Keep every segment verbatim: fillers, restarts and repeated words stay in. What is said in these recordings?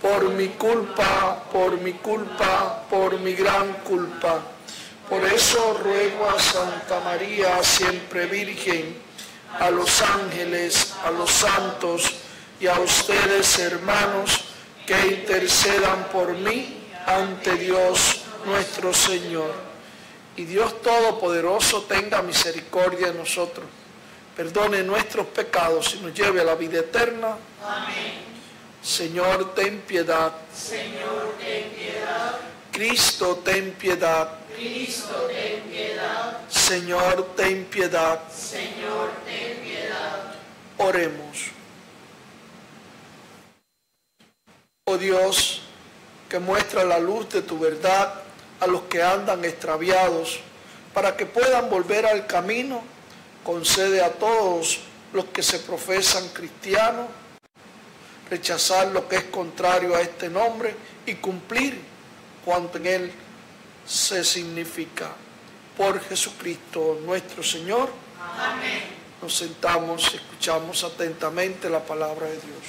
por mi culpa, por mi culpa, por mi gran culpa. Por eso ruego a Santa María, siempre Virgen, a los ángeles, a los santos y a ustedes, hermanos, que intercedan por mí ante Dios nuestro Señor. Y Dios Todopoderoso tenga misericordia de nosotros, perdone nuestros pecados y nos lleve a la vida eterna. Amén. Señor, ten piedad. Señor, ten piedad. Cristo, ten piedad. Cristo, ten piedad. Señor, ten piedad. Señor, ten piedad. Oremos. Oh Dios, que muestra la luz de tu verdad a los que andan extraviados, para que puedan volver al camino, concede a todos los que se profesan cristianos rechazar lo que es contrario a este nombre y cumplir cuanto en él se significa. Por Jesucristo nuestro Señor. Amén. Nos sentamos y escuchamos atentamente la palabra de Dios.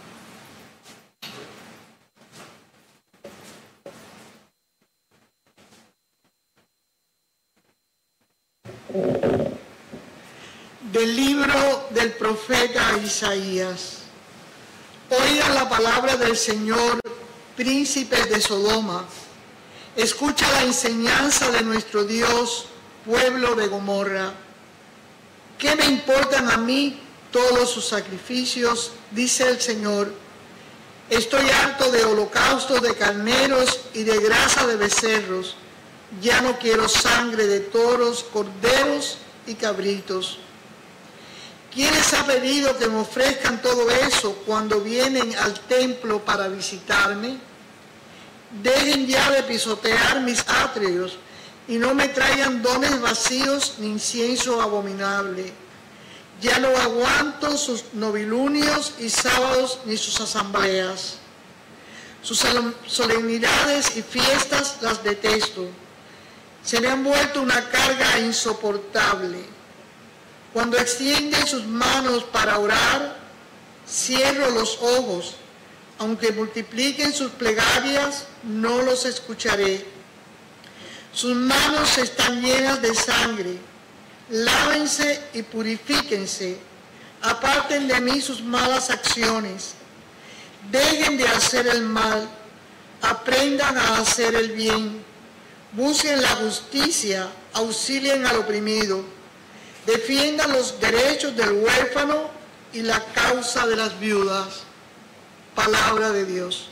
Del libro del profeta Isaías. Oigan la palabra del Señor, príncipes de Sodoma. Escucha la enseñanza de nuestro Dios, pueblo de Gomorra. ¿Qué me importan a mí todos sus sacrificios? Dice el Señor. Estoy harto de holocaustos de carneros y de grasa de becerros. Ya no quiero sangre de toros, corderos y cabritos. ¿Quién les ha pedido que me ofrezcan todo eso cuando vienen al templo para visitarme? Dejen ya de pisotear mis atrios y no me traigan dones vacíos ni incienso abominable. Ya no aguanto sus novilunios y sábados ni sus asambleas. Sus solemnidades y fiestas las detesto. Se me han vuelto una carga insoportable. Cuando extienden sus manos para orar, cierro los ojos. Aunque multipliquen sus plegarias, no los escucharé. Sus manos están llenas de sangre. Lávense y purifíquense. Aparten de mí sus malas acciones. Dejen de hacer el mal. Aprendan a hacer el bien. Busquen la justicia. Auxilien al oprimido. Defiendan los derechos del huérfano y la causa de las viudas. Palabra de Dios.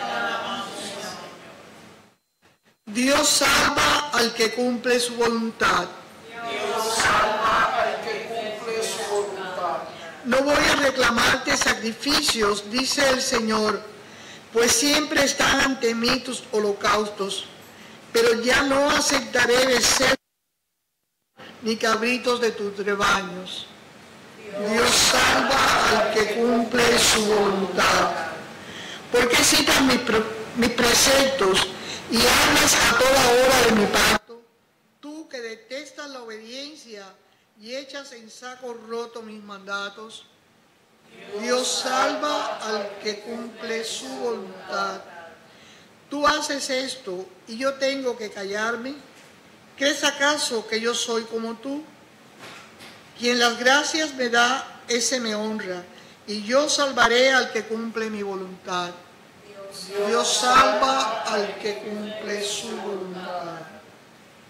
Dios salva al que cumple su voluntad. Dios salva al que cumple su voluntad. No voy a reclamarte sacrificios, dice el Señor, pues siempre están ante mí tus holocaustos, pero ya no aceptaré becerros ni cabritos de tus rebaños. Dios salva al que cumple su voluntad. ¿Por qué citas mis, pre mis preceptos y hablas a toda hora de mi pacto? Tú que detestas la obediencia y echas en saco roto mis mandatos. Dios salva al que cumple su voluntad. Tú haces esto y yo tengo que callarme. ¿Crees acaso que yo soy como tú? Quien las gracias me da, ese me honra, y yo salvaré al que cumple mi voluntad. Dios salva